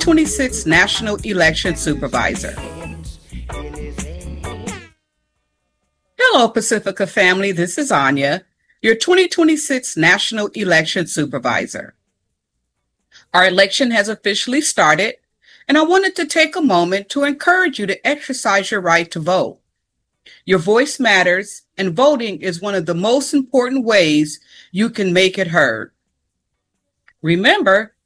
2026 National Election Supervisor. Hello, Pacifica family. This is Anya, your 2026 National Election Supervisor. Our election has officially started, and I wanted to take a moment to encourage you to exercise your right to vote. Your voice matters, and voting is one of the most important ways you can make it heard. Remember,